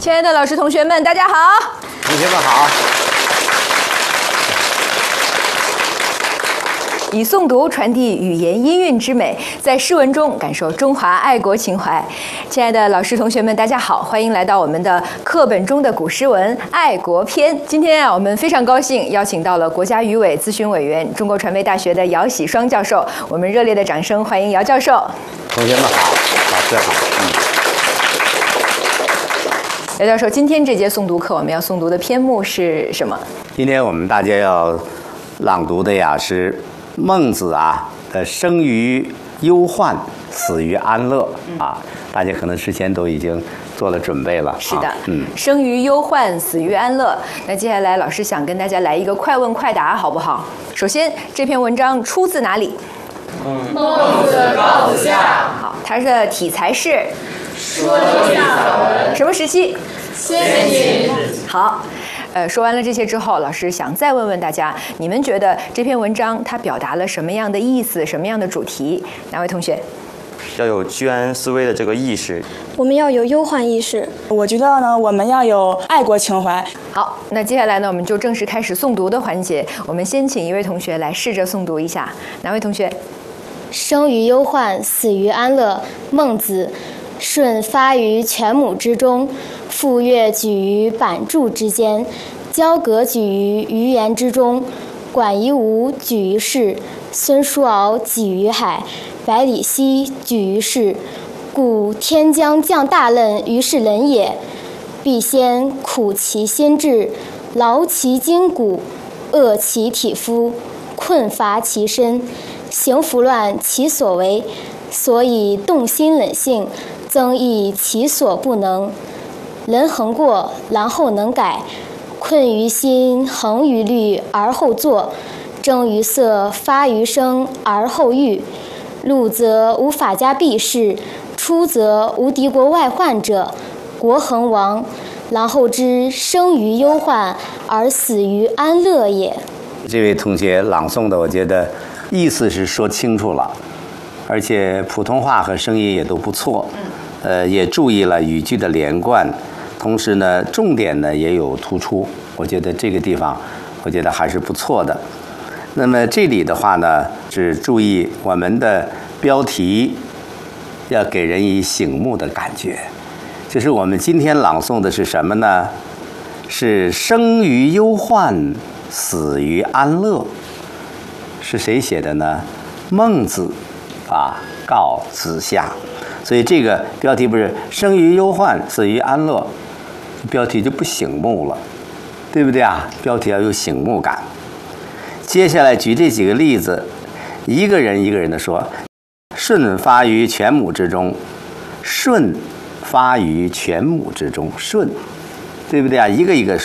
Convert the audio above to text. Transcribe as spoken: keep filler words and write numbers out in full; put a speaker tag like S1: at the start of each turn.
S1: 亲爱的老师、同学们，大家好！
S2: 同学们好。
S1: 以诵读传递语言音韵之美，在诗文中感受中华爱国情怀。亲爱的老师、同学们，大家好，欢迎来到我们的课本中的古诗文《爱国篇》。今天啊，我们非常高兴邀请到了国家语委咨询委员、中国传媒大学的姚喜双教授。我们热烈的掌声欢迎姚教授。
S2: 同学们好，老师好。
S1: 嗯。姚教授，今天这节诵读课我们要诵读的篇目是什么？
S2: 今天我们大家要朗读的呀是孟子啊的生于忧患，死于安乐啊，大家可能事先都已经做了准备了。
S1: 是的，
S2: 啊、嗯，
S1: 生于忧患，死于安乐。那接下来老师想跟大家来一个快问快答，好不好？首先，这篇文章出自哪里？
S3: 孟子《告子下》。
S1: 好，它的题材是
S3: 说经散文。
S1: 什么时期？
S3: 先秦。
S1: 好。呃，说完了这些之后，老师想再问问大家，你们觉得这篇文章它表达了什么样的意思，什么样的主题？哪位同学？
S4: 要有居安思危的这个意识，
S5: 我们要有忧患意识。
S6: 我觉得呢，我们要有爱国情怀。
S1: 好，那接下来呢，我们就正式开始诵读的环节。我们先请一位同学来试着诵读一下。哪位同学？
S5: 生于忧患，死于安乐。孟子。舜发于犬母之中，傅说举于板柱之间，交葛举于鱼盐之中，管夷吾举于市，孙叔敖举于海，百里奚举于市。故天将降大任于是人也，必先苦其心志，劳其筋骨，饿其体肤，困乏其身，行拂乱其所为，所以动心忍性，增益其所不能。人恒过，然后能改。困于心，恒于虑，而后作；征于色，发于声，而后喻。入则无法家避世，出则无敌国外患者，国恒亡。然后知生于忧患，而死于安乐也。
S2: 这位同学朗诵的，我觉得意思是说清楚了，而且普通话和声音也都不错。呃，也注意了语句的连贯，同时呢，重点呢也有突出。我觉得这个地方，我觉得还是不错的。那么这里的话呢，是注意我们的标题要给人以醒目的感觉。就是我们今天朗诵的是什么呢？是生于忧患，死于安乐。是谁写的呢？孟子啊，告子下。所以这个标题不是生于忧患，死于安乐，标题就不醒目了，对不对啊？标题要有醒目感。接下来举这几个例子，一个人一个人的说。舜发于犬母之中，舜发于犬母之中，舜，对不对啊？一个一个